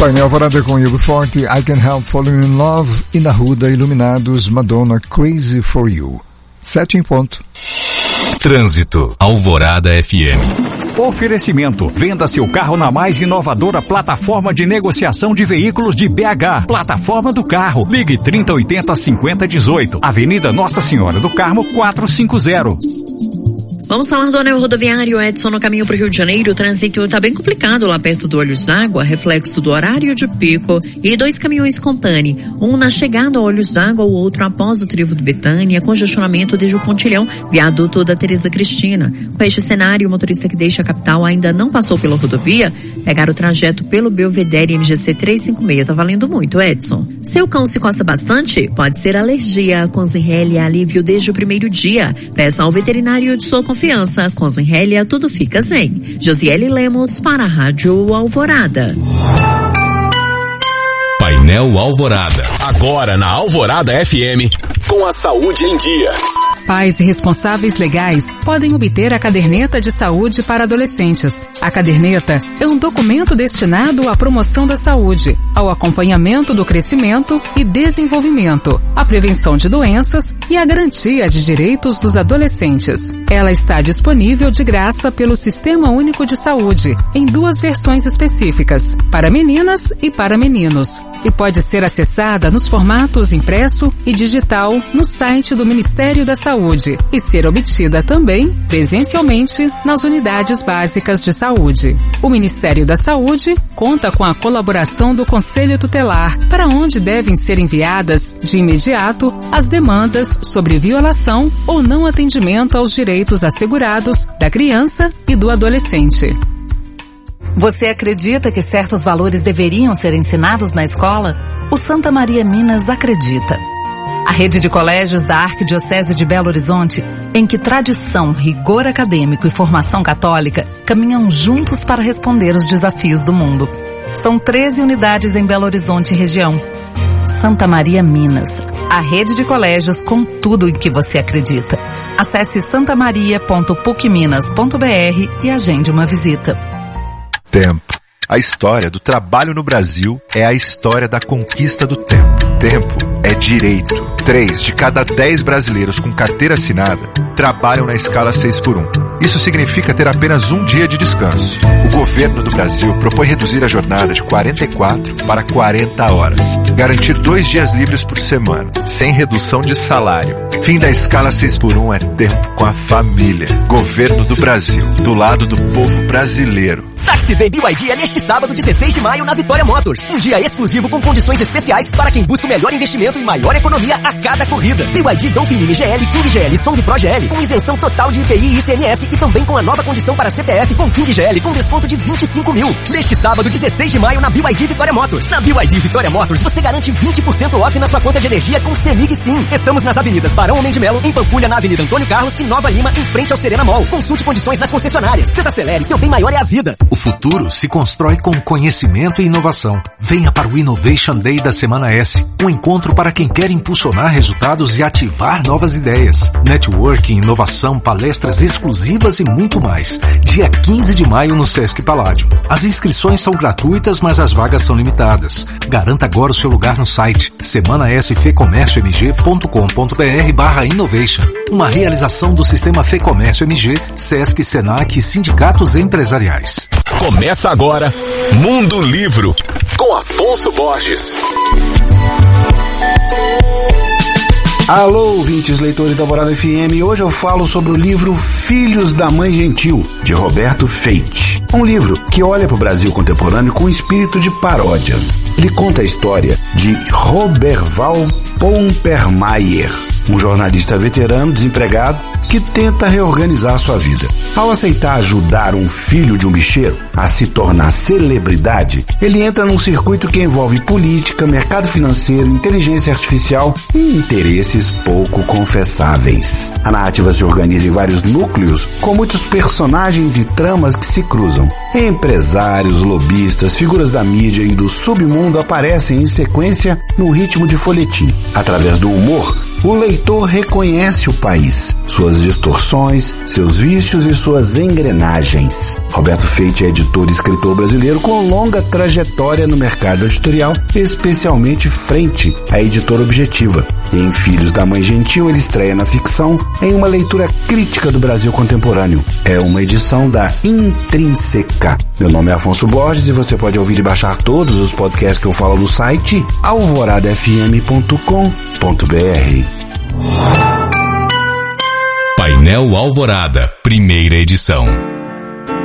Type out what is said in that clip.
Painel Alvorada com Igor Forte, I Can't Help Falling in Love, e na Ruda Iluminados, Madonna, Crazy for You. 7 em ponto. Trânsito, Alvorada FM. Oferecimento. Venda seu carro na mais inovadora plataforma de negociação de veículos de BH. Plataforma do Carro. Ligue 3080-5018. Avenida Nossa Senhora do Carmo, 450. Vamos falar do anel rodoviário Edson no caminho para o Rio de Janeiro. O trânsito está bem complicado lá perto do Olhos d'Água, reflexo do horário de pico, e 2 caminhões com pane. Um na chegada ao Olhos d'Água, o outro após o Trevo do Betânia, congestionamento desde o Pontilhão, viaduto da Tereza Cristina. Com este cenário, o motorista que deixa a capital ainda não passou pela rodovia, pegar o trajeto pelo Belvedere MGC 356. Tá valendo muito, Edson. Seu cão se coça bastante? Pode ser alergia. Com Zenrelia, alívio desde o primeiro dia. Peça ao veterinário de sua confiança. Com Zenrelia, tudo fica zen. Josiele Lemos para a Rádio Alvorada. Painel Alvorada. Agora na Alvorada FM, com a saúde em dia. Pais e responsáveis legais podem obter a caderneta de saúde para adolescentes. A caderneta é um documento destinado à promoção da saúde, ao acompanhamento do crescimento e desenvolvimento, à prevenção de doenças e à garantia de direitos dos adolescentes. Ela está disponível de graça pelo Sistema Único de Saúde, em 2 versões específicas, para meninas e para meninos, e pode ser acessada nos formatos impresso e digital no site do Ministério da Saúde e ser obtida também presencialmente nas unidades básicas de saúde. O Ministério da Saúde conta com a colaboração do Conselho Tutelar, para onde devem ser enviadas de imediato as demandas sobre violação ou não atendimento aos direitos assegurados da criança e do adolescente. Você acredita que certos valores deveriam ser ensinados na escola? O Santa Maria Minas acredita. A rede de colégios da Arquidiocese de Belo Horizonte, em que tradição, rigor acadêmico e formação católica caminham juntos para responder os desafios do mundo. São 13 unidades em Belo Horizonte e região. Santa Maria Minas, a rede de colégios com tudo em que você acredita. Acesse santamaria.pucminas.br e agende uma visita. Tempo. A história do trabalho no Brasil é a história da conquista do tempo. Tempo é direito. 3 de cada 10 brasileiros com carteira assinada trabalham na escala 6x1. Isso significa ter apenas um dia de descanso. O governo do Brasil propõe reduzir a jornada de 44 para 40 horas. Garantir 2 dias livres por semana, sem redução de salário. Fim da escala 6x1 é tempo com a família. Governo do Brasil, do lado do povo brasileiro. Taxi Day BYD é neste sábado, 16 de maio, na Vitória Motors. Um dia exclusivo com condições especiais para quem busca o melhor investimento e maior economia a cada corrida. BYD Dolphin Mini GL, King GL, Song Pro GL, com isenção total de IPI e ICMS e também com a nova condição para CPF com King GL, com desconto de 25 mil. Neste sábado, 16 de maio, na BYD Vitória Motors. Na BYD Vitória Motors, você garante 20% off na sua conta de energia com CEMIG Sim. Estamos nas avenidas Barão Homem de Melo, em Pampulha, na Avenida Antônio Carlos e Nova Lima, em frente ao Serena Mall. Consulte condições nas concessionárias. Desacelere, seu bem maior é a vida. O futuro se constrói com conhecimento e inovação. Venha para o Innovation Day da Semana S, um encontro para quem quer impulsionar resultados e ativar novas ideias. Networking, inovação, palestras exclusivas e muito mais. Dia 15 de maio no Sesc Paládio. As inscrições são gratuitas, mas as vagas são limitadas. Garanta agora o seu lugar no site semanasfecomérciomg.com.br/innovation. Uma realização do Sistema Fecomércio MG, Sesc, Senac e sindicatos empresariais. Começa agora Mundo Livro, com Afonso Borges. Alô, ouvintes, leitores da Alvorada FM. Hoje eu falo sobre o livro Filhos da Mãe Gentil, de Roberto Feite. Um livro que olha para o Brasil contemporâneo com espírito de paródia. Ele conta a história de Roberval Pompermayer, um jornalista veterano desempregado que tenta reorganizar sua vida. Ao aceitar ajudar um filho de um bicheiro a se tornar celebridade, ele entra num circuito que envolve política, mercado financeiro, inteligência artificial e interesses pouco confessáveis. A narrativa se organiza em vários núcleos, com muitos personagens e tramas que se cruzam. Empresários, lobistas, figuras da mídia e do submundo aparecem em sequência no ritmo de folhetim. Através do humor, o leitor reconhece o país, suas distorções, seus vícios e suas engrenagens. Roberto Feite é editor e escritor brasileiro com longa trajetória no mercado editorial, especialmente frente à editora Objetiva. E em Filhos da Mãe Gentil ele estreia na ficção em uma leitura crítica do Brasil contemporâneo. É uma edição da Intrínseca. Meu nome é Afonso Borges e você pode ouvir e baixar todos os podcasts que eu falo no site alvoradafm.com.br. Painel Alvorada, primeira edição.